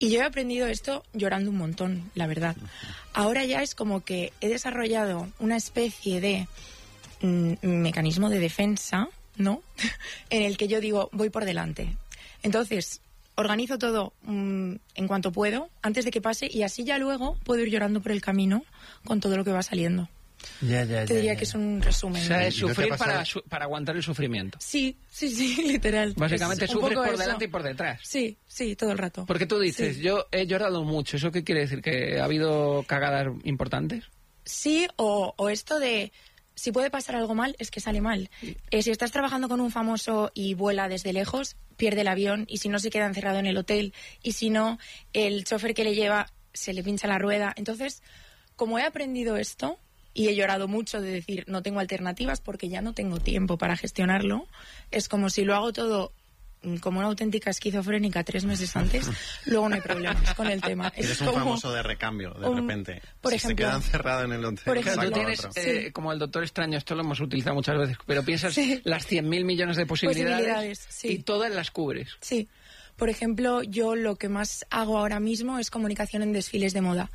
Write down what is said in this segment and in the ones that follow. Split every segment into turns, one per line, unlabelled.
Y yo he aprendido esto llorando un montón, la verdad. Ahora ya es como que he desarrollado una especie de mecanismo de defensa, ¿no? En el que yo digo, voy por delante. Entonces, organizo todo en cuanto puedo, antes de que pase, y así ya luego puedo ir llorando por el camino con todo lo que va saliendo. Te diría que es un resumen.
O sea, es sufrir para aguantar el sufrimiento.
Sí, literal.
Básicamente sufres por delante y por detrás.
Sí, todo el rato.
Porque tú dices, yo he llorado mucho. ¿Eso qué quiere decir? ¿Que ha habido cagadas importantes?
Sí, o esto de... Si puede pasar algo mal, es que sale mal. Si estás trabajando con un famoso y vuela desde lejos, pierde el avión, y si no se queda encerrado en el hotel, y si no, el chofer que le lleva se le pincha la rueda. Entonces, como he aprendido esto... Y he llorado mucho de decir, no tengo alternativas porque ya no tengo tiempo para gestionarlo. Es como si lo hago todo como una auténtica esquizofrénica 3 meses antes, luego no hay problemas con el tema.
Es un famoso de recambio, de repente.
Por
ejemplo, se queda encerrado en el hotel.
Por ejemplo,
tú tienes, como el Doctor Extraño, esto lo hemos utilizado muchas veces, pero piensas las 100.000 millones de posibilidades y todas las cubres.
Sí. Por ejemplo, yo lo que más hago ahora mismo es comunicación en desfiles de moda.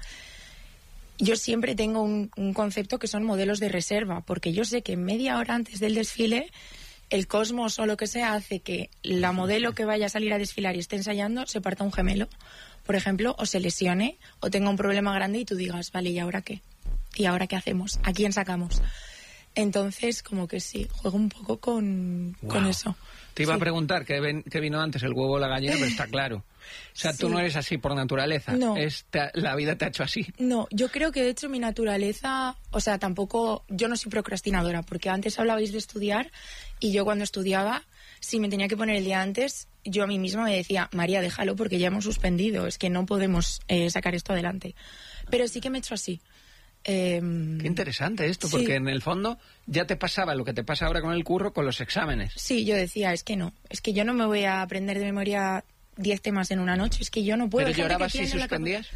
Yo siempre tengo un concepto que son modelos de reserva, porque yo sé que media hora antes del desfile el cosmos o lo que sea hace que la modelo que vaya a salir a desfilar y esté ensayando se parta un gemelo, por ejemplo, o se lesione o tenga un problema grande y tú digas, vale, ¿y ahora qué? ¿Y ahora qué hacemos? ¿A quién sacamos? Entonces, como que sí, juego un poco con eso.
Te iba a preguntar qué vino antes, el huevo o la gallina, pero está claro. O sea, tú no eres así por naturaleza.
No.
La vida te ha hecho así.
No, yo creo que de hecho mi naturaleza... O sea, tampoco... Yo no soy procrastinadora, porque antes hablabais de estudiar y yo cuando estudiaba, si me tenía que poner el día antes, yo a mí misma me decía, María, déjalo porque ya hemos suspendido, es que no podemos sacar esto adelante. Pero sí que me he hecho así.
Qué interesante esto, porque en el fondo ya te pasaba lo que te pasa ahora con el curro, con los exámenes.
Sí, yo decía, es que yo no me voy a aprender de memoria 10 temas en una noche, es que yo no puedo.
¿Pero llorabas si suspendías?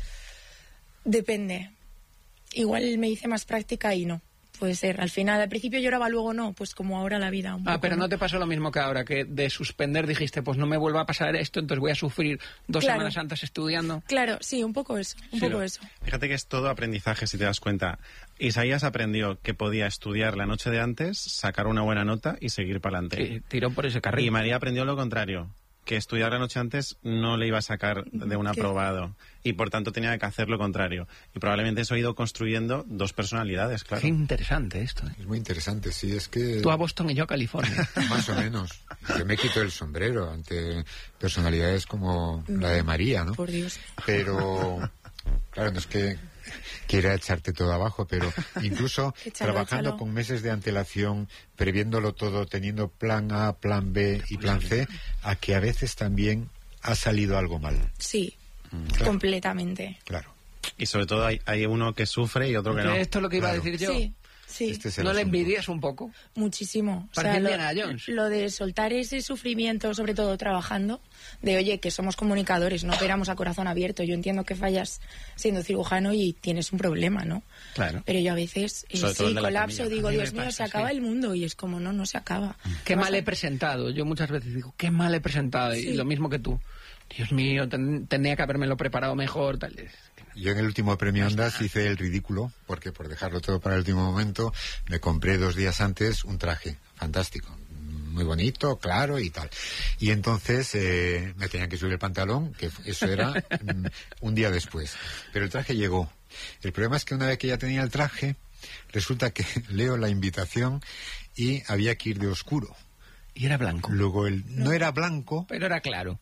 Depende. Igual me hice más práctica y no. Puede ser. Al final, al principio lloraba, luego no. Pues como ahora la vida.
Pero ¿no te pasó lo mismo que ahora? Que de suspender dijiste, pues no me vuelva a pasar esto, entonces voy a sufrir 2 semanas antes estudiando.
Claro, sí, un poco eso. Un poco eso.
Fíjate que es todo aprendizaje, si te das cuenta. Isaías aprendió que podía estudiar la noche de antes, sacar una buena nota y seguir para adelante.
Sí, tiró por ese carril.
Y María aprendió lo contrario, que estudiar la noche antes no le iba a sacar de un aprobado y por tanto tenía que hacer lo contrario. Y probablemente eso ha ido construyendo 2 personalidades, claro.
Qué interesante esto.
Es muy interesante, sí, es que...
Tú a Boston y yo a California.
Más o menos. Yo me quito el sombrero ante personalidades como la de María, ¿no?
Por Dios.
Pero, claro, no es que quiera echarte todo abajo, pero incluso trabajando con meses de antelación, previéndolo todo, teniendo plan A, plan B y plan C, a que a veces también ha salido algo mal.
Sí, completamente.
Claro.
Y sobre todo hay uno que sufre y otro que no.
Esto es lo que iba a decir yo.
Sí.
¿No le envidias un poco?
Muchísimo.
Parece Indiana Jones.
Lo de soltar ese sufrimiento, sobre todo trabajando, de oye, que somos comunicadores, no operamos a corazón abierto. Yo entiendo que fallas siendo cirujano y tienes un problema, ¿no?
Claro.
Pero yo a veces colapso, digo, Dios mío, se acaba el mundo. Y es como, no se acaba.
Qué mal he presentado. Yo muchas veces digo, qué mal he presentado. Y lo mismo que tú. Dios mío, tendría que habérmelo preparado mejor, tal vez.
Yo en el último premio Ondas hice el ridículo, porque por dejarlo todo para el último momento, me compré 2 días antes un traje fantástico, muy bonito, claro y tal. Y entonces me tenían que subir el pantalón, que eso era un día después. Pero el traje llegó. El problema es que una vez que ya tenía el traje, resulta que leo la invitación y había que ir de oscuro.
Y era blanco.
Luego no era blanco,
pero era claro.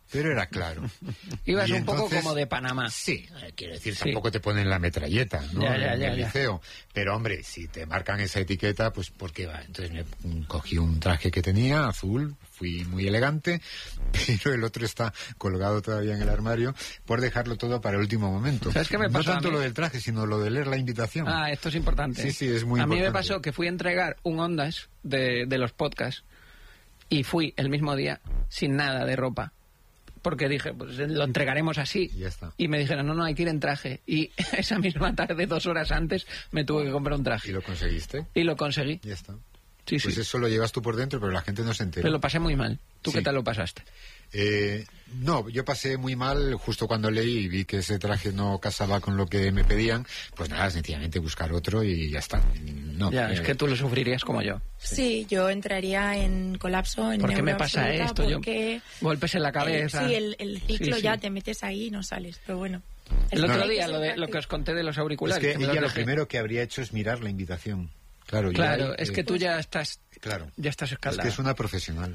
Ibas
un poco como de Panamá.
Sí, quiero decir, tampoco te ponen la metralleta, ¿no? En el liceo. Pero hombre, si te marcan esa etiqueta, pues ¿por qué va? Entonces me cogí un traje que tenía, azul, fui muy elegante, pero el otro está colgado todavía en el armario por dejarlo todo para el último momento.
¿Sabes qué me pasó?
No tanto lo del traje, sino lo de leer la invitación.
Esto es importante.
Sí, es muy importante.
A mí me pasó que fui a entregar un Ondas de los podcasts y fui el mismo día sin nada de ropa. Porque dije, pues lo entregaremos así.
Y ya está.
Y me dijeron, no, hay que ir en traje. Y esa misma tarde, 2 horas antes, me tuve que comprar un traje.
¿Y lo conseguiste?
Y lo conseguí.
Ya está.
Sí,
pues eso lo llevas tú por dentro, pero la gente no se entera.
Pero lo pasé muy mal. ¿Tú qué tal lo pasaste?
No, yo pasé muy mal justo cuando leí y vi que ese traje no casaba con lo que me pedían, pues nada, sencillamente buscar otro y ya está. No,
Ya, es que tú lo sufrirías como yo.
Sí, yo entraría en colapso, en
¿Por qué me
neuro
pasa
absoluta,
esto?
porque,
Golpes en la cabeza.
sí, el ciclo
Sí,
ya
sí.
te metes ahí y no sales, pero bueno.
El
Es
otro
que
día,
hay que
lo
ser
que os conté de los
es
auriculares.
que
que me los
ella lo
dejé.
primero que habría hecho es mirar la invitación. Claro,
Claro,
ya,
es que tú ya estás
claro, es
escaldada.
que es una profesional.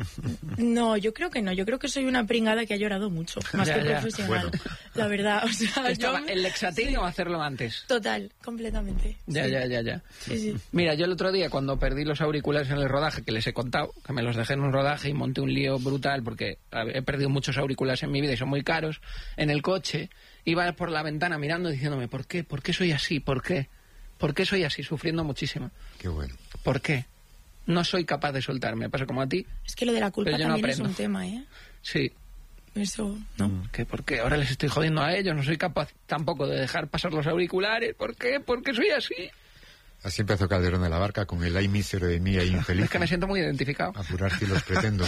No, yo creo que no. Yo creo que soy una pringada que ha llorado mucho, más
Ya,
que
ya.
profesional. La verdad, o sea,
Estaba
yo...
el Lexatin o hacerlo antes.
Total, completamente.
Ya,
sí.
ya.
Sí, sí.
Mira, yo el otro día cuando perdí los auriculares en el rodaje, que les he contado, que me los dejé en un rodaje y monté un lío brutal porque he perdido muchos auriculares en mi vida y son muy caros, en el coche iba por la ventana mirando diciéndome, ¿por qué? ¿Por qué soy así? ¿Por qué? ¿Por qué soy así? Sufriendo muchísimo.
Qué bueno.
¿Por qué? No soy capaz de soltarme. Pasa como a ti.
Es que lo de la culpa
Pero yo no
también es
aprendo.
un tema, ¿eh?
Sí.
Eso, ¿no?
¿Qué? ¿Por qué? Ahora les estoy jodiendo a ellos. No soy capaz tampoco de dejar pasar los auriculares. ¿Por qué? ¿Por qué soy así?
Así empezó Calderón de la Barca con el ay mísero de mí, ay infeliz.
Es que me siento muy identificado.
Apurar si los pretendo.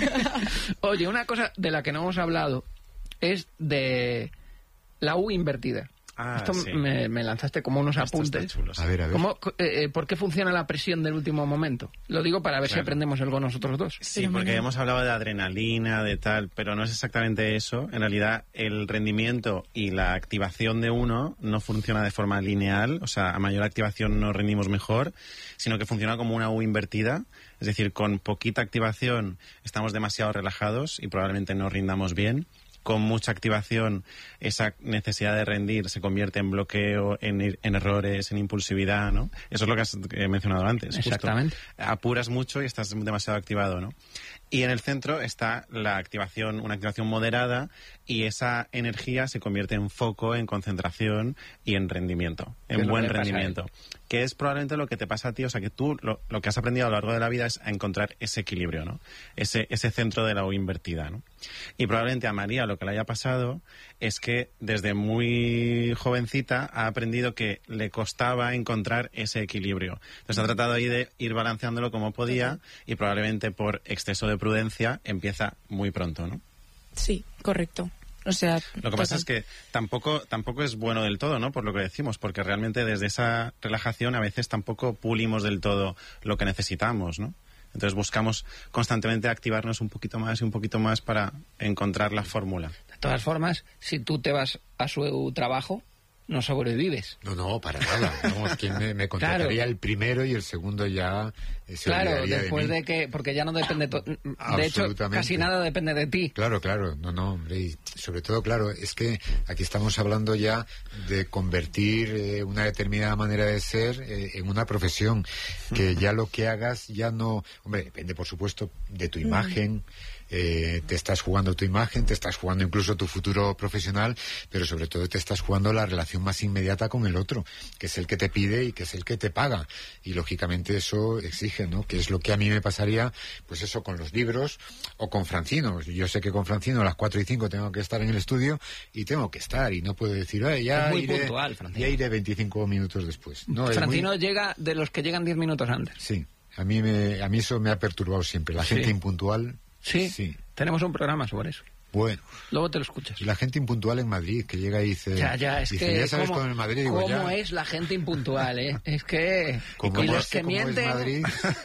Oye, una cosa de la que no hemos hablado es de la U invertida.
Ah,
Esto
sí.
me lanzaste como unos
Esto está
apuntes.
chulo, sí.
A ver.
¿Por qué funciona la presión del último momento? Lo digo para ver si
Claro.
aprendemos algo nosotros dos.
Sí,
Pero
porque
bueno.
hemos hablado de adrenalina, de tal, pero no es exactamente eso. En realidad, el rendimiento y la activación de uno no funciona de forma lineal, o sea, a mayor activación no rendimos mejor, sino que funciona como una U invertida, es decir, con poquita activación estamos demasiado relajados y probablemente no rindamos bien. Con mucha activación, esa necesidad de rendir se convierte en bloqueo, en errores, en impulsividad, ¿no? Eso es lo que has mencionado antes. justo.
Exactamente.
Apuras mucho y estás demasiado activado, ¿no? Y en el centro está la activación, una activación moderada, y esa energía se convierte en foco, en concentración y en rendimiento,
¿Qué es
en
lo
buen
que pasa
rendimiento. Que es probablemente lo que te pasa a ti, o sea, que tú lo que has aprendido a lo largo de la vida es a encontrar ese equilibrio, ¿no? Ese centro de la U invertida, ¿no? Y probablemente a María lo que le haya pasado es que desde muy jovencita ha aprendido que le costaba encontrar ese equilibrio. Entonces ha tratado ahí de ir balanceándolo como podía y probablemente por exceso de prudencia empieza muy pronto, ¿no?
Sí, correcto. O sea,
Lo que pasa es que tampoco es bueno del todo, ¿no? Por lo que decimos, porque realmente desde esa relajación a veces tampoco pulimos del todo lo que necesitamos, ¿no? Entonces buscamos constantemente activarnos un poquito más y un poquito más para encontrar la fórmula.
De todas formas, si tú te vas a su trabajo, no sobrevives.
No, para nada. Vamos, quien me contrataría
Claro.
el primero y el segundo ya se
Claro,
olvidaría
después
de mí.
de que... Porque ya no depende... de hecho,
Absolutamente.
casi nada depende de ti.
Claro, no, hombre, y sobre todo, claro, es que aquí estamos hablando ya de convertir una determinada manera de ser en una profesión, que ya lo que hagas ya no, hombre, depende por supuesto de tu imagen, te estás jugando tu imagen, te estás jugando incluso tu futuro profesional, pero sobre todo te estás jugando la relación más inmediata con el otro, que es el que te pide y que es el que te paga, y lógicamente eso exige, ¿no? Que es lo que a mí me pasaría, pues eso, con los libros o con Francino. Yo sé que con Francino a las 4 y 5 tengo que estar en el estudio y tengo que estar, y no puedo decir, ya
Es muy
iré,
puntual, Francino.
ya iré 25 minutos después. No, es
Francino
muy-
llega de los que llegan 10 minutos antes.
Sí, a mí eso me ha perturbado siempre. La
Sí.
gente impuntual.
Sí,
Sí.
tenemos un programa sobre eso.
Bueno,
Luego te lo escuchas.
y la gente impuntual en Madrid, que llega y dice...
Ya, es
dice,
que...
ya sabes
¿cómo,
con el Madrid, digo,
cómo
ya.
es la gente impuntual, eh? Es que...
Como
y
ya
los
sé
que
cómo es
mienten...
Madrid.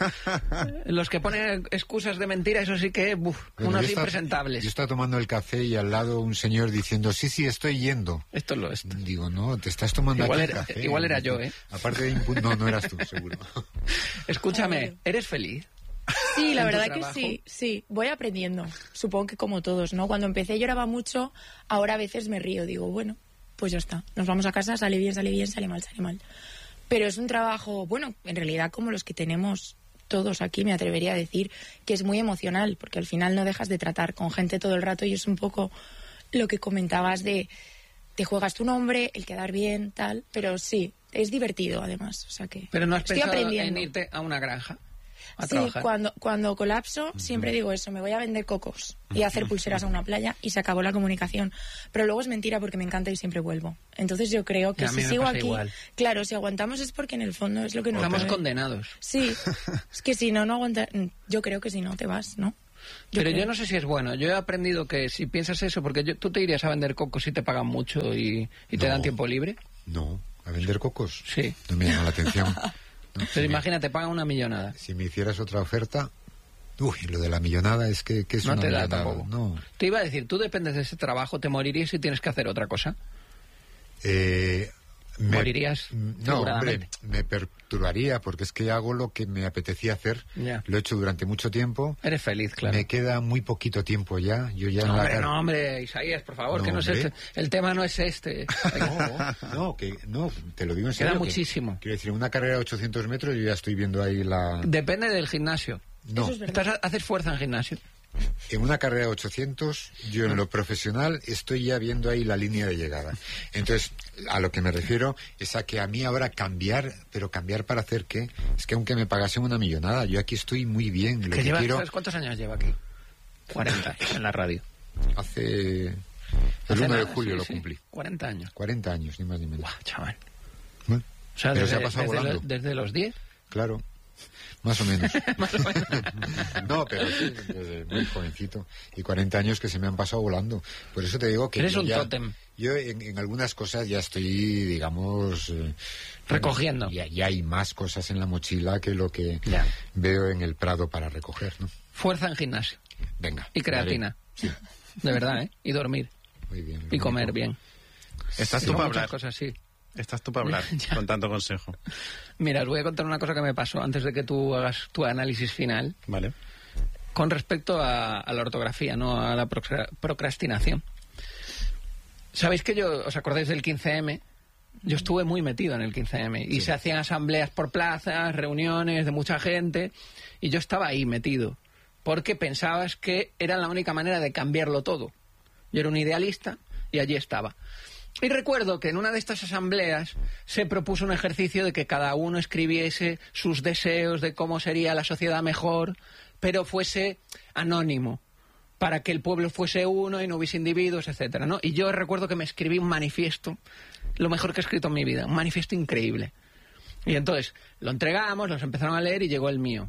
Los que ponen excusas de mentira, eso sí que...
Bueno,
unos
yo estaba-
impresentables.
Yo estaba tomando el café y al lado un señor diciendo, sí, estoy yendo.
Esto es lo es.
Digo, no, te estás tomando
Igual
aquí
era-
el café.
igual era yo, ¿eh?
Aparte de no eras tú, seguro.
Escúchame, ¿eres feliz?
sí, la
¿En tu
verdad que
trabajo?
sí. Voy aprendiendo. Supongo que como todos, ¿no? Cuando empecé lloraba mucho, ahora a veces me río. Digo, bueno, pues ya está. Nos vamos a casa, sale bien, sale mal. Pero es un trabajo, bueno, en realidad como los que tenemos todos aquí, me atrevería a decir que es muy emocional, porque al final no dejas de tratar con gente todo el rato y es un poco lo que comentabas de te juegas tu nombre, el quedar bien, tal, pero sí, es divertido además, o sea que
Pero no has
estoy
pensado
aprendiendo.
en irte a una granja a
Sí,
trabajar.
cuando colapso siempre digo eso, me voy a vender cocos y a hacer pulseras a una playa y se acabó la comunicación. Pero luego es mentira porque me encanta y siempre vuelvo. Entonces yo creo que
A mí
si
me
sigo
pasa
aquí,
igual.
claro, si aguantamos es porque en el fondo es lo que nos
Estamos
mueve.
condenados.
Sí, es que si no aguantas, yo creo que si no te vas, ¿no?
Pero yo no sé si es bueno. Yo he aprendido que si piensas eso, porque tú te irías a vender cocos si te pagan mucho y te dan tiempo libre.
No, a vender cocos.
Sí.
No me llama la atención. No,
Pero imagínate, pagan una millonada.
Si me hicieras otra oferta... Uy, lo de la millonada es que es
no
una
te da
millonada.
tampoco.
No.
Te iba a decir, tú dependes de ese trabajo, te morirías si tienes que hacer otra cosa. Morirías.
No, hombre, me perturbaría porque es que hago lo que me apetecía hacer.
Ya.
Lo he hecho durante mucho tiempo.
Eres feliz, claro.
Me queda muy poquito tiempo ya. Yo ya
no, hombre, Isaías, por favor,
No,
que no es
hombre.
este. El tema no es este.
No, te lo digo en serio.
Queda muchísimo.
Quiero decir, una carrera de 800 metros yo ya estoy viendo ahí la...
Depende del gimnasio.
No,
Eso es verdad.
¿Haces fuerza en gimnasio?
en una carrera de 800, yo en lo profesional estoy ya viendo ahí la línea de llegada. Entonces, a lo que me refiero es a que a mí ahora cambiar, pero cambiar para hacer qué, es que aunque me pagasen una millonada, yo aquí estoy muy bien. Lo que quiero...
¿Sabes cuántos años lleva aquí? 40 en la radio.
Hace... El
Hace
1 de
nada,
julio
sí,
lo
sí.
cumplí.
40 años.
40 años, ni más ni menos.
Guau, chaval.
Bueno,
O sea,
pero se ha pasado volando.
desde los 10.
Claro, más o menos.
Más o menos.
No, pero sí, desde muy jovencito. Y 40 años que se me han pasado volando. Por eso te digo que...
Eres
yo
un
ya-
tótem.
Yo en algunas cosas ya estoy, digamos...
Recogiendo.
Ya hay más cosas en la mochila que lo que
Ya.
veo en el Prado para recoger, ¿no?
Fuerza en gimnasio.
Venga.
Y creatina.
Sí.
De verdad, ¿eh? Y dormir.
Muy bien.
Y comer bien.
Estás tú
Son
para
muchas
hablar.
cosas, sí.
Estás tú para hablar
Ya.
con tanto consejo.
Mira, os voy a contar una cosa que me pasó antes de que tú hagas tu análisis final.
Vale.
Con respecto a la ortografía, no a la procrastinación. ¿Sabéis que os acordáis del 15M? Yo estuve muy metido en el 15M y se hacían asambleas por plazas, reuniones de mucha gente y yo estaba ahí metido porque pensabas que era la única manera de cambiarlo todo. Yo era un idealista y allí estaba. Y recuerdo que en una de estas asambleas se propuso un ejercicio de que cada uno escribiese sus deseos de cómo sería la sociedad mejor, pero fuese anónimo, para que el pueblo fuese uno y no hubiese individuos, etcétera, ¿no? Y yo recuerdo que me escribí un manifiesto, lo mejor que he escrito en mi vida, un manifiesto increíble. Y entonces lo entregamos, los empezaron a leer y llegó el mío.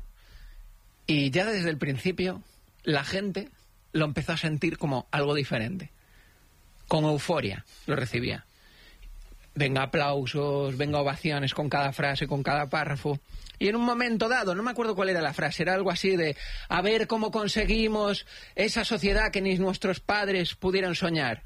Y ya desde el principio la gente lo empezó a sentir como algo diferente. Con euforia lo recibía. Venga aplausos, venga ovaciones con cada frase, con cada párrafo. Y en un momento dado, no me acuerdo cuál era la frase, era algo así de a ver cómo conseguimos esa sociedad que ni nuestros padres pudieron soñar.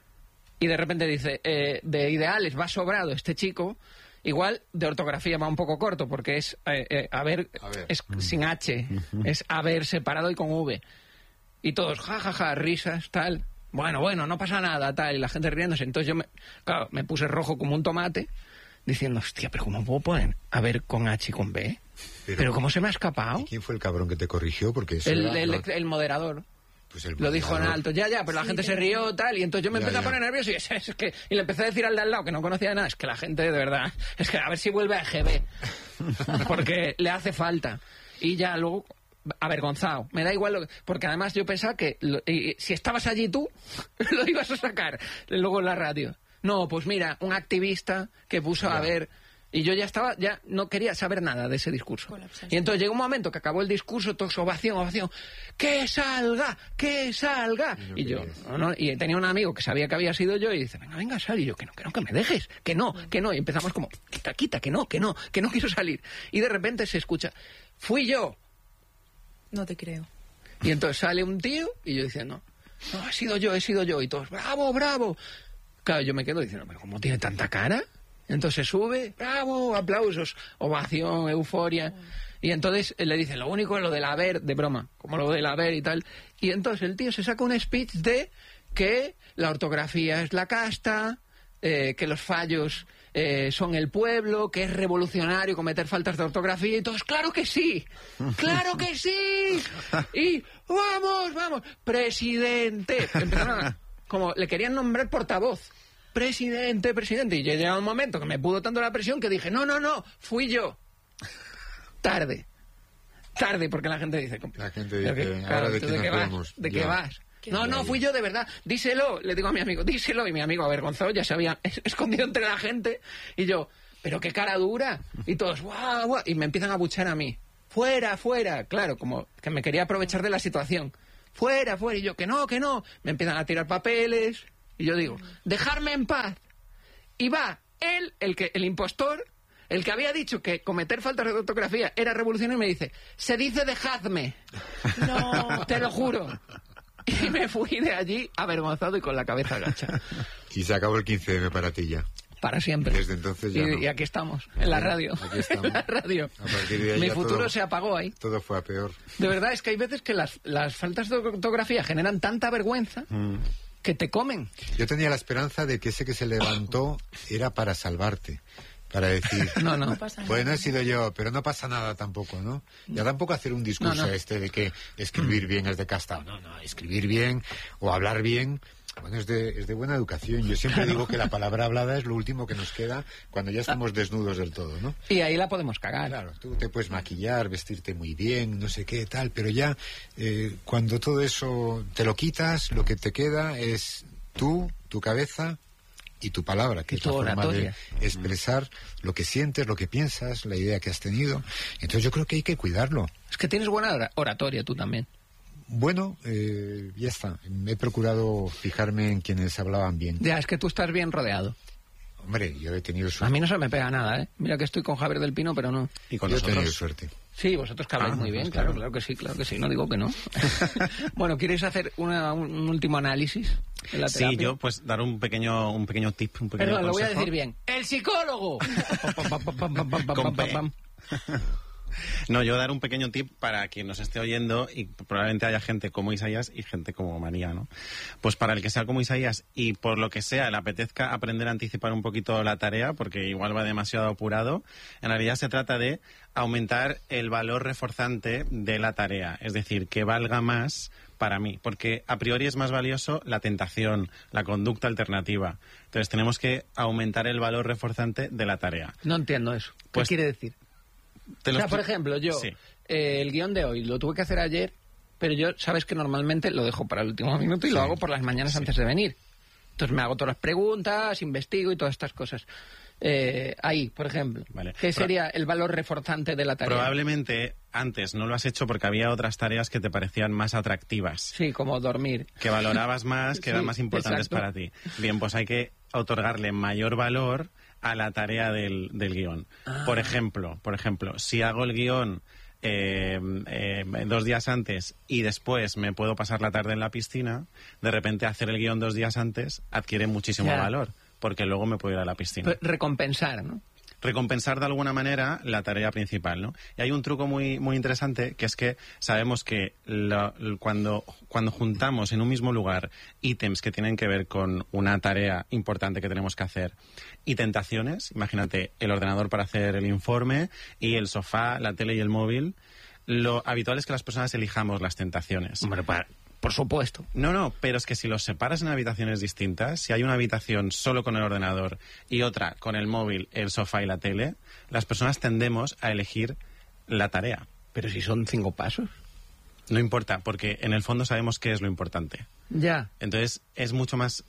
Y de repente dice, de ideales va sobrado este chico, igual de ortografía va un poco corto, porque es haber, es sin H, es haber separado y con V. Y todos, jajaja, risas, tal. Bueno, no pasa nada, tal, y la gente riéndose. Entonces yo, me puse rojo como un tomate, diciendo, hostia, pero ¿cómo puedo poner a ver con H y con B? ¿Pero cómo se me ha escapado?
¿Y quién fue el cabrón que te corrigió? Porque eso era
El moderador.
pues el
Lo dijo en
moderador.
alto, ya, pero la gente se rió, tal, y entonces yo me
Ya,
empecé a
ya.
poner nervioso y, y le empecé a decir al de al lado, que no conocía de nada, es que la gente, de verdad, es que a ver si vuelve a EGB, porque le hace falta. Y ya luego, avergonzado, me da igual, porque además yo pensaba que si estabas allí tú, lo ibas a sacar luego en la radio. No, pues mira, un activista que puso a ver... Y yo ya estaba, ya no quería saber nada de ese discurso.
Colapsaste.
Y entonces llegó un momento que acabó el discurso, todos ovación, ¡que salga! ¡Que salga! Y yo, no, y tenía un amigo que sabía que había sido yo y dice, venga, sal. Y yo, que no, que me dejes, que no. Y empezamos como, quita, que no quiero salir. Y de repente se escucha, fui yo.
No te creo.
Y entonces sale un tío y yo diciendo, no, he sido yo. Y todos, bravo. Claro, yo me quedo diciendo, pero ¿cómo tiene tanta cara? Entonces sube, bravo, aplausos, ovación, euforia. Y entonces le dicen, lo único es lo del haber, de broma, como lo del haber y tal. Y entonces el tío se saca un speech de que la ortografía es la casta, que los fallos son el pueblo, que es revolucionario cometer faltas de ortografía. Y todos, ¡claro que sí! ¡Claro que sí! Y ¡vamos! ¡Presidente! Empezaron como le querían nombrar portavoz. Presidente. Y yo llegaba un momento que me pudo tanto la presión que dije, no, fui yo. Tarde, porque la gente dice...
La gente dice,
claro,
ahora de
¿tú
qué
de qué
nos
vas?
vamos.
¿De
Ya.
qué vas?
Ya,
No, fui yo de verdad. Díselo, le digo a mi amigo, díselo. Y mi amigo avergonzado ya se había escondido entre la gente. Y yo, pero qué cara dura. Y todos, guau. Y me empiezan a buchar a mí. fuera, fuera. Claro, como que me quería aprovechar de la situación. Fuera, fuera. Y yo, que no. Me empiezan a tirar papeles. Y yo digo, dejarme en paz. Y va él, el impostor, el que había dicho que cometer faltas de ortografía era revolucionario, y me dice, se dice dejadme.
No.
Te lo juro. Y me fui de allí avergonzado y con la cabeza agacha.
Y se acabó el 15M para ti ya.
Para siempre.
Desde entonces ya no.
Y aquí estamos, en la radio.
Aquí estamos.
En la radio.
A partir de ahí
Mi
ya
futuro
todo-
se apagó ahí.
Todo fue a peor.
De verdad, es que hay veces que las faltas de ortografía generan tanta vergüenza que te comen.
Yo tenía la esperanza de que ese que se levantó era para salvarte. Para decir,
No.
No pasa nada.
bueno, he sido yo, pero no pasa nada tampoco, ¿no? Ya tampoco hacer un discurso
No.
de que escribir bien es de castado. No, escribir bien o hablar bien, bueno, es de buena educación. Yo siempre digo que la palabra hablada es lo último que nos queda cuando ya estamos desnudos del todo, ¿no?
Y ahí la podemos cagar.
Claro, tú te puedes maquillar, vestirte muy bien, no sé qué, tal, pero ya cuando todo eso te lo quitas, lo que te queda es tú, tu cabeza y tu palabra, que
Y
es la
tu
forma de
oratoria.
expresar lo que sientes, lo que piensas, la idea que has tenido. Entonces yo creo que hay que cuidarlo.
Es que tienes buena oratoria tú también.
Bueno, ya está. He procurado fijarme en quienes hablaban bien.
Ya, es que tú estás bien rodeado.
Hombre, yo he tenido
A
suerte.
mí no se me pega nada, ¿eh? Mira que estoy con Javier del Pino, pero no.
Y con
Yo he tenido
nosotros.
suerte.
Sí, vosotros que habláis muy bien,
pues
claro que sí, no digo que no. Bueno, ¿queréis hacer un último análisis de la terapia?
Sí, yo pues dar un pequeño tip, un pequeño
Perdón, lo voy a
consejo.
decir bien. ¡El psicólogo!
Con P. No, yo dar un pequeño tip para quien nos esté oyendo, y probablemente haya gente como Isaías y gente como María, ¿no? Pues para el que sea como Isaías y por lo que sea le apetezca aprender a anticipar un poquito la tarea, porque igual va demasiado apurado, en realidad se trata de aumentar el valor reforzante de la tarea, es decir, que valga más para mí, porque a priori es más valioso la tentación, la conducta alternativa. Entonces tenemos que aumentar el valor reforzante de la tarea.
No entiendo eso. ¿Qué
Pues-
quiere decir?
Te
O
lo
sea, por
expli-
ejemplo, yo,
Sí.
el guión de hoy lo tuve que hacer ayer, pero yo, sabes que normalmente lo dejo para el último minuto y lo hago por las mañanas antes de venir. Entonces me hago todas las preguntas, investigo y todas estas cosas. Ahí, por ejemplo,
Vale.
¿qué sería el valor reforzante de la tarea?
Probablemente antes no lo has hecho porque había otras tareas que te parecían más atractivas,
Sí, como dormir.
que valorabas más, que eran
Sí,
más importantes
exacto.
para ti. Bien, pues hay que otorgarle mayor valor a la tarea del guión. Por ejemplo, si hago el guión 2 días antes y después me puedo pasar la tarde en la piscina, de repente hacer el guión 2 días antes adquiere muchísimo
Ya.
valor, porque luego me puedo ir a la piscina.
Recompensar, ¿no?
Recompensar de alguna manera la tarea principal, ¿no? Y hay un truco muy interesante, que es que sabemos que cuando juntamos en un mismo lugar ítems que tienen que ver con una tarea importante que tenemos que hacer y tentaciones, imagínate el ordenador para hacer el informe y el sofá, la tele y el móvil, lo habitual es que las personas elijamos las tentaciones.
Hombre, por supuesto.
No, pero es que si los separas en habitaciones distintas, si hay una habitación solo con el ordenador y otra con el móvil, el sofá y la tele, las personas tendemos a elegir la tarea.
Pero si son 5 pasos.
No importa, porque en el fondo sabemos qué es lo importante.
Ya.
Entonces es mucho más,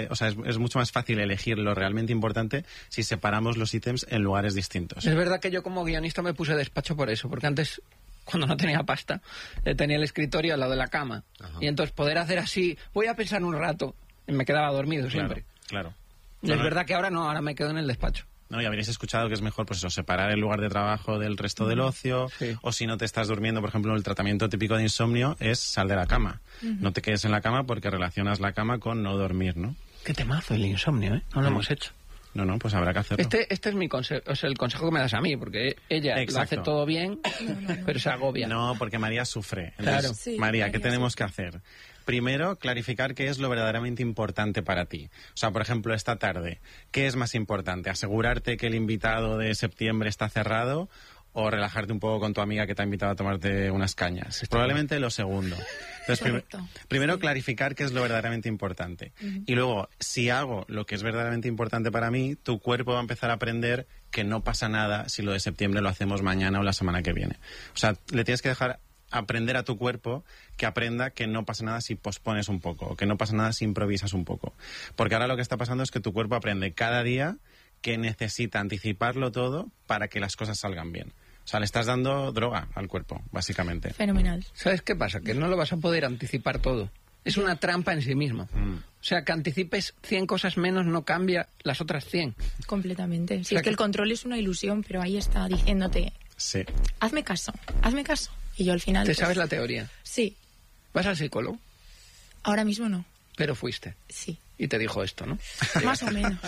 es mucho más fácil elegir lo realmente importante si separamos los ítems en lugares distintos.
Es verdad que yo como guionista me puse despacho por eso, porque antes, cuando no tenía pasta, tenía el escritorio al lado de la cama.
Ajá.
Y entonces poder hacer así, voy a pensar un rato, y me quedaba dormido siempre.
Claro.
Y es verdad que ahora no, ahora me quedo en el despacho.
No, y habréis escuchado que es mejor, pues eso, separar el lugar de trabajo del resto del ocio,
Sí.
o si no te estás durmiendo, por ejemplo, el tratamiento típico de insomnio es sal de la cama. No te quedes en la cama porque relacionas la cama con no dormir, ¿no?
Qué temazo el insomnio, ¿eh? No lo hemos hecho.
No, pues habrá que hacerlo.
Este es mi consejo, o sea, el consejo que me das a mí, porque ella lo
Exacto.
hace todo bien, pero se agobia.
No, porque María sufre.
Claro.
Entonces,
Sí,
María, ¿qué
María
tenemos que hacer? Primero, clarificar qué es lo verdaderamente importante para ti. O sea, por ejemplo, esta tarde, ¿qué es más importante? ¿Asegurarte que el invitado de septiembre está cerrado o relajarte un poco con tu amiga que te ha invitado a tomarte unas cañas? Probablemente lo segundo. Entonces,
Correcto.
primero clarificar qué es lo verdaderamente importante. Y luego, si hago lo que es verdaderamente importante para mí, tu cuerpo va a empezar a aprender que no pasa nada si lo de septiembre lo hacemos mañana o la semana que viene. O sea, le tienes que dejar aprender a tu cuerpo que aprenda que no pasa nada si pospones un poco, o que no pasa nada si improvisas un poco. Porque ahora lo que está pasando es que tu cuerpo aprende cada día que necesita anticiparlo todo para que las cosas salgan bien. O O sea, le estás dando droga al cuerpo, básicamente.
Fenomenal.
¿Sabes qué pasa? Que no lo vas a poder anticipar todo. Es una trampa en sí misma. O sea, que anticipes 100 cosas menos no cambia las otras 100.
Completamente. Si
sea
es que el control es una ilusión, pero ahí está diciéndote,
Sí.
hazme caso. Y yo al final...
¿Te
pues,
sabes la teoría?
Sí.
¿Vas al psicólogo?
Ahora mismo no.
Pero fuiste.
Sí.
Y te dijo esto, ¿no?
Más o menos.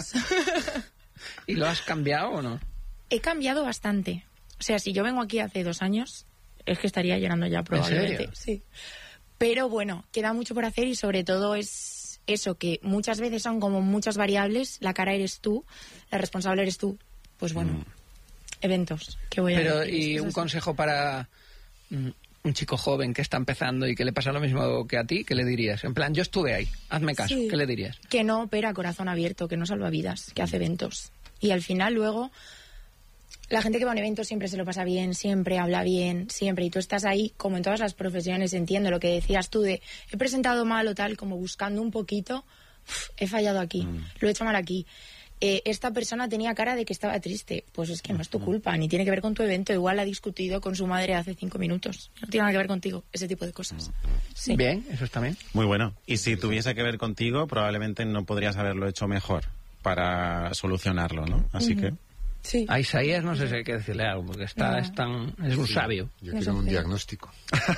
¿Y lo has cambiado o no?
He cambiado bastante. O sea, si yo vengo aquí hace 2 años, es que estaría llorando ya probablemente.
serio?
Sí. Pero bueno, queda mucho por hacer y sobre todo es eso, que muchas veces son como muchas variables. La cara eres tú, la responsable eres tú. Pues bueno, eventos. ¿Qué voy a
Pero,
decir?
¿y
Es
un
así.
consejo para un chico joven que está empezando y que le pasa lo mismo que a ti? ¿Qué le dirías? En plan, yo estuve ahí, hazme caso.
Sí.
¿Qué le dirías?
Que no opera a corazón abierto, que no salva vidas, que hace eventos. Y al final luego, la gente que va a un evento siempre se lo pasa bien, siempre habla bien, siempre. Y tú estás ahí, como en todas las profesiones, entiendo lo que decías tú de he presentado mal o tal, como buscando un poquito, he fallado aquí, lo he hecho mal aquí. Esta persona tenía cara de que estaba triste. Pues es que no es tu culpa, ni tiene que ver con tu evento. Igual ha discutido con su madre hace 5 minutos. No tiene nada que ver contigo, ese tipo de cosas. Sí.
Bien, eso está bien.
Muy bueno. Y si tuviese que ver contigo, probablemente no podrías haberlo hecho mejor para solucionarlo, ¿no? Así que...
Sí.
A Isaías no sé si hay que decirle algo, porque es un sabio.
Yo
No
quiero un
sé.
diagnóstico.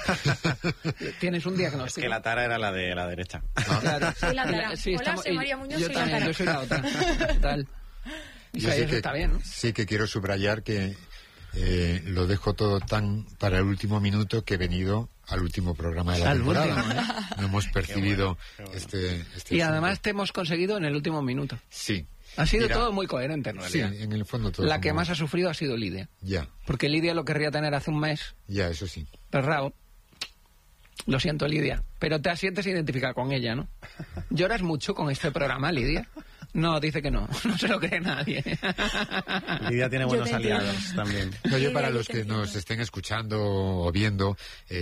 Tienes un
Es
diagnóstico.
que la tara era la de la derecha.
Claro.
Soy la Tara.
Sí,
Hola, soy María Muñoz,
yo
soy la
también,
Tara.
yo soy la otra. Tal.
Yo
Isaías está bien, ¿no?
sí que quiero subrayar que lo dejo todo tan para el último minuto que he venido al último programa de la
Al
temporada.
último,
No hemos percibido
Qué bueno.
este
Y
asunto.
además te hemos conseguido en el último minuto.
Sí.
Ha sido
Mira,
todo muy coherente, en
Sí,
realidad.
en el fondo todo.
La que
como-
más ha sufrido ha sido Lidia.
Ya,
Porque Lidia lo querría tener hace un mes,
ya, eso sí.
perrao. Lo siento, Lidia. Pero te sientes identificada con ella, ¿no? ¿Lloras mucho con este programa, Lidia? No, dice que no. No se lo cree nadie.
Lidia tiene
Yo
buenos
te entiendo.
aliados también.
No, yo
Sí,
para
yo
los
te
que
entiendo.
nos estén escuchando o viendo,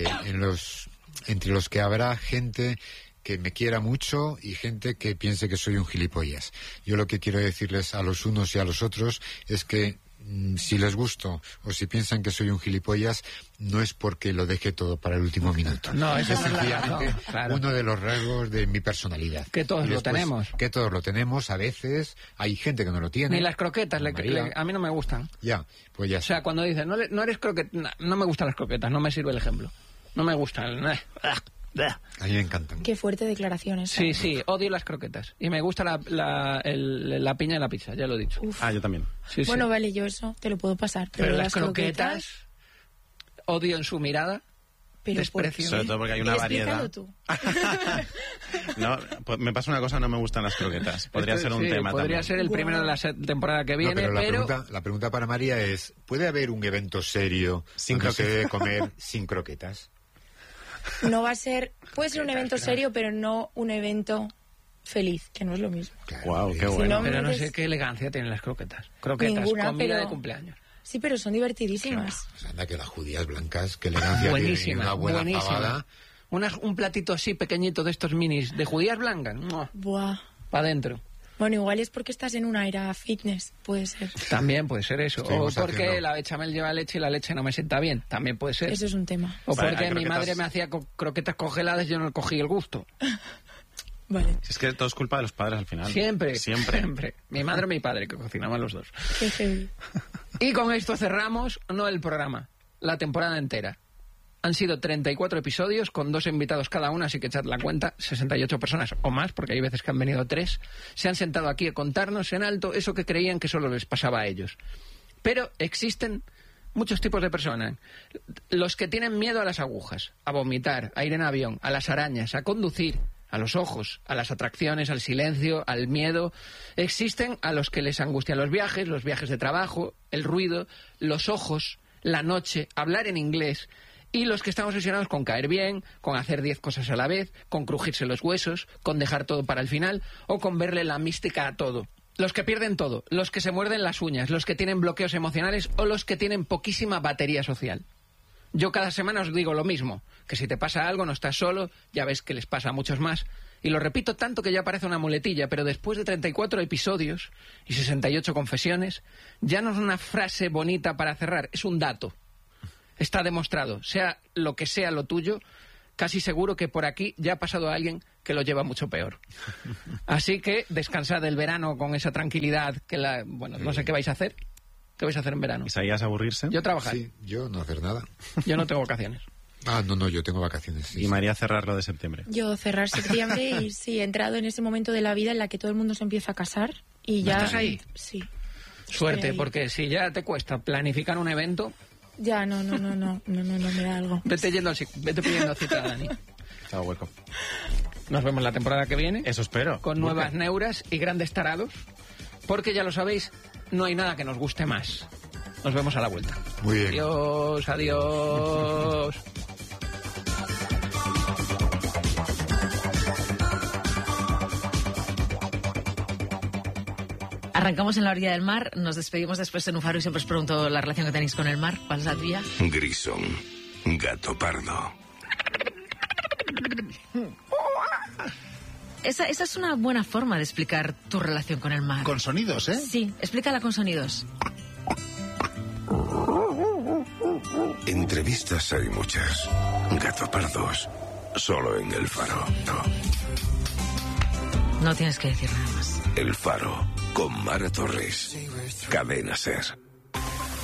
entre los que habrá gente que me quiera mucho y gente que piense que soy un gilipollas. Yo lo que quiero decirles a los unos y a los otros es que si les gusto o si piensan que soy un gilipollas, no es porque lo deje todo para el último minuto.
No, esa
es
no es la
sencillamente
razón, claro.
uno de los rasgos de mi personalidad.
Que todos
Y
lo tenemos.
Que todos lo tenemos, a veces hay gente que no lo tiene.
Ni las croquetas,
María.
a mí no me gustan.
Ya, pues ya
O sea, cuando dicen, no eres croqueta, no me gustan las croquetas, no me sirve el ejemplo. No me gustan.
a mí me encantan.
Qué fuerte declaraciones.
Sí, sí, odio las croquetas. Y me gusta la piña en la pizza, ya lo he dicho.
Uf.
Ah, yo también.
Sí,
Bueno,
sí.
vale, yo eso te lo puedo pasar.
Pero las croquetas, odio en su mirada,
pero
desprecio.
Sobre todo porque hay una
Explícalo
variedad.
tú.
No, pues me pasa una cosa, no me gustan las croquetas. Podría
Esto-
ser un
sí,
tema
podría
también.
ser el primero de la temporada que viene,
No,
pero
la pregunta para María es, ¿puede haber un evento serio
Sin
donde se debe
croquetas?
comer sin croquetas?
No va a ser... Puede ser un evento serio, pero no un evento feliz, que no es lo mismo.
Claro,
Guau, qué
es-
bueno.
no,
pero no
es-
sé qué elegancia tienen las croquetas. Croquetas,
Ninguna,
comida
pero-
de cumpleaños.
Sí, pero son divertidísimas.
Pues anda que las judías blancas, que elegancia tienen, y
Buenísima,
una buena
buenísima.
pavada.
Un platito así pequeñito de estos minis de judías blancas,
Buah.
para adentro.
Bueno, igual es porque estás en una era fitness, puede ser.
También puede ser eso.
Estuvimos
O porque
haciendo-
la bechamel lleva leche y la leche no me sienta bien. También puede ser.
Eso es un tema.
O
Vale,
porque
hay
mi
croquetas.
madre me hacía croquetas congeladas y yo no cogí el gusto.
Vale.
Es que todo es culpa de los padres al final.
Siempre,
Siempre.
siempre. Mi madre o mi padre, que cocinaban los dos.
Qué heavy.
Y con esto cerramos, no el programa, la temporada entera. Han sido 34 episodios con 2 invitados cada uno, así que echad la cuenta, 68 personas o más, porque hay veces que han venido 3. Se han sentado aquí a contarnos en alto eso que creían que solo les pasaba a ellos. Pero existen muchos tipos de personas. Los que tienen miedo a las agujas, a vomitar, a ir en avión, a las arañas, a conducir, a los ojos, a las atracciones, al silencio, al miedo. Existen a los que les angustian los viajes de trabajo, el ruido, los ojos, la noche, hablar en inglés. Y los que están obsesionados con caer bien, con hacer 10 cosas a la vez, con crujirse los huesos, con dejar todo para el final o con verle la mística a todo. Los que pierden todo, los que se muerden las uñas, los que tienen bloqueos emocionales o los que tienen poquísima batería social. Yo cada semana os digo lo mismo, que si te pasa algo no estás solo, ya ves que les pasa a muchos más. Y lo repito tanto que ya parece una muletilla, pero después de 34 episodios y 68 confesiones, ya no es una frase bonita para cerrar, es un dato. Está demostrado. Sea lo que sea lo tuyo, casi seguro que por aquí ya ha pasado a alguien que lo lleva mucho peor. Así que descansad del verano con esa tranquilidad que bueno, no sé qué vais a hacer. ¿Qué vais a hacer en verano?
¿Isaías aburrirse?
Yo trabajar.
Sí, yo no hacer nada.
Yo no tengo vacaciones.
No, yo tengo vacaciones. Sí,
y María cerrar lo de septiembre.
Yo cerrar septiembre y sí, he entrado en ese momento de la vida en la que todo el mundo se empieza a casar y ya...
¿Estás ahí?
Sí.
Suerte, porque si ya te cuesta planificar un evento...
Ya, no, me da algo.
Vete pidiendo cita, Dani.
Chao, hueco.
Nos vemos la temporada que viene.
Eso espero.
Con nuevas neuras y grandes tarados. Porque ya lo sabéis, no hay nada que nos guste más. Nos vemos a la vuelta.
Muy bien.
Adiós, adiós.
Arrancamos en la orilla del mar, nos despedimos después en un faro y siempre os pregunto la relación que tenéis con el mar. ¿Cuál es la tuya?
Grison, gato pardo.
Esa es una buena forma de explicar tu relación con el mar.
Con sonidos, ¿eh?
Sí, explícala con sonidos.
Entrevistas hay muchas. Gato pardos, solo en El Faro.
No tienes que decir nada más.
El Faro, con Mara Torres. Cadena Ser.